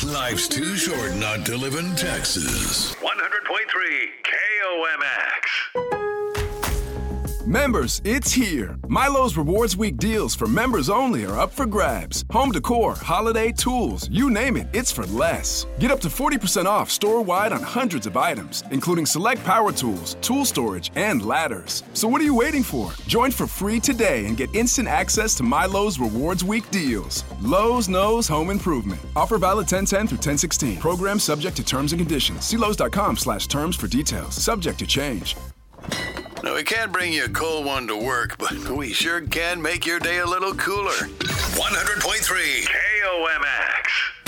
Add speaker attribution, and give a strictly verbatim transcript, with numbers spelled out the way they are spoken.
Speaker 1: Life's too short not to live in Texas.
Speaker 2: one hundred point three K O M X.
Speaker 3: Members, it's here. Milo's Rewards Week deals for members only are up for grabs. Home decor, holiday, tools, you name it, it's for less. Get up to forty percent off store-wide on hundreds of items, including select power tools, tool storage, and ladders. So what are you waiting for? Join for free today and get instant access to Milo's Rewards Week deals. Lowe's knows home improvement. Offer valid ten ten through ten sixteen. Program subject to terms and conditions. See Lowe's.com slash terms for details. Subject to change.
Speaker 1: Now, we can't bring you a cold one to work, but we sure can make your day a little cooler. one hundred point three
Speaker 2: K O M X.